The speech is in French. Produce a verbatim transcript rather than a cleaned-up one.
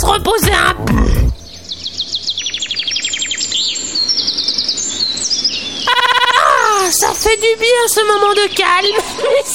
se reposer un peu. Ah, ça fait du bien ce moment de calme.